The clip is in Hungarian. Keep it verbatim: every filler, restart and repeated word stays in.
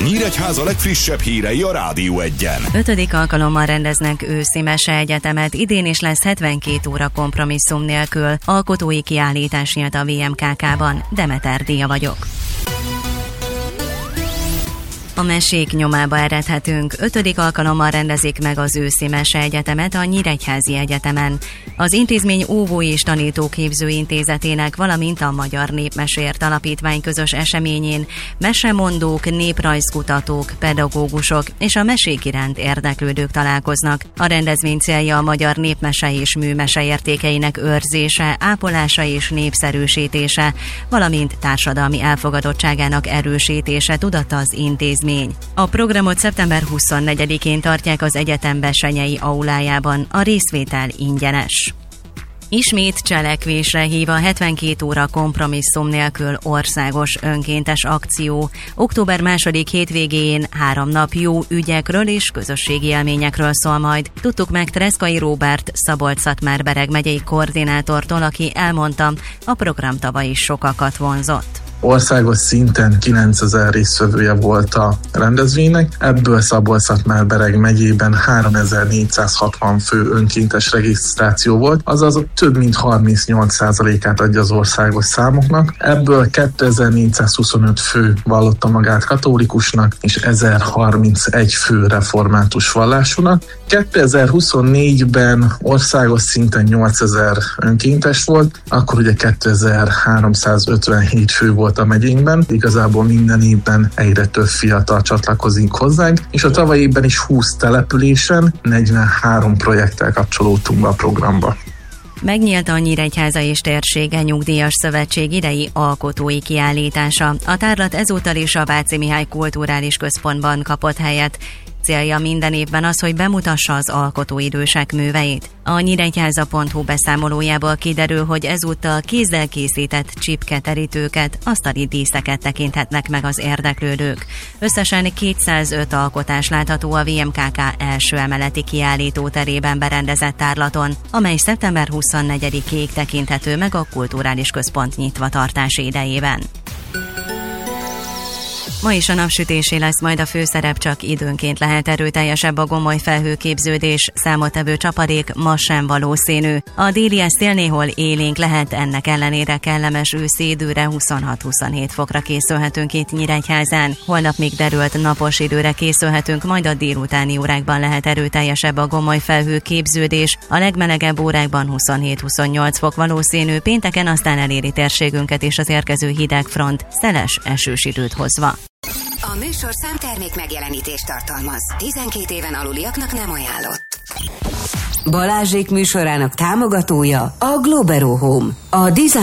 Nyíregyháza legfrissebb hírei a Rádió Egyen. Ötödik alkalommal rendeznek őszi meseegyetemet, idén is lesz hetvenkét óra kompromisszum nélkül. Alkotói kiállítás nyílt a vé em ká ká-ban. Demeter Díja vagyok. A mesék nyomába eredhetünk. Ötödik alkalommal rendezik meg az őszi meseegyetemet a Nyíregyházi Egyetemen. Az intézmény óvói és tanítóképző intézetének, valamint a Magyar Népmeséért Alapítvány közös eseményén mesemondók, néprajzkutatók, pedagógusok és a mesék iránt érdeklődők találkoznak. A rendezvény célja a magyar népmese és műmese értékeinek őrzése, ápolása és népszerűsítése, valamint társadalmi elfogadottságának erősítése, tudatta az intézmény. A programot szeptember huszonnegyedikén tartják az egyetem Bessenyei aulájában, a részvétel ingyenes. Ismét cselekvésre hív a hetvenkét óra kompromisszum nélkül országos önkéntes akció. Október második hétvégén három nap jó ügyekről és közösségi élményekről szól majd. Tudtuk meg Treszkai Róbert, Szabolcs-Szatmár-Bereg megyei koordinátortól, aki elmondta, a program tavaly is sokakat vonzott. Országos szinten kilencezer résztvevője volt a rendezvénynek, ebből Szabolcs-Szatmár-Bereg megyében háromezer-négyszázhatvan fő önkéntes regisztráció volt, azaz több mint harmincnyolc százalékát adja az országos számoknak, ebből kétezer-négyszázhuszonöt fő vallotta magát katolikusnak, és ezerharmincegy fő református vallásúnak. kétezer-huszonnégyben országos szinten nyolcezer önkéntes volt, akkor ugye kétezer-háromszázötvenhét fő volt a megyénkben. Igazából minden évben egyre több fiatal csatlakozik hozzánk, és a tavalyi évben is húsz településen negyvenhárom projekttel kapcsolódtunk be a programba. Megnyílt a Nyíregyháza és Térsége Nyugdíjas Szövetség idei alkotói kiállítása. A tárlat ezúttal is a Váci Mihály Kulturális Központban kapott helyet. Célja minden évben az, hogy bemutassa az alkotóidősek műveit. A nyíregyháza pont hu beszámolójából kiderül, hogy ezúttal kézzel készített csipketerítőket, asztali díszeket tekinthetnek meg az érdeklődők. Összesen kétszázöt alkotás látható a vé em ká ká első emeleti kiállító terében berendezett tárlaton, amely szeptember huszonnegyedikéig tekinthető meg a Kulturális Központ nyitvatartási idejében. Ma is a napsütésé lesz majd a főszerep, csak időnként lehet erőteljesebb a gomoly felhőképződés, számottevő csapadék ma sem valószínű. A déli szél néhol élénk lehet, ennek ellenére kellemes őszi időre huszonhat-huszonhét fokra készülhetünk itt Nyíregyházán. Holnap még derült napos időre készülhetünk, majd a délutáni órákban lehet erőteljesebb a gomoly felhőképződés, a legmelegebb órákban huszonhét-huszonnyolc fok valószínű, pénteken aztán eléri térségünket és az érkező hideg front, szeles esős időt hozva. A műsor számtermék megjelenítést tartalmaz. tizenkét éven aluliaknak nem ajánlott. Balázsék műsorának támogatója a Globero Home. A design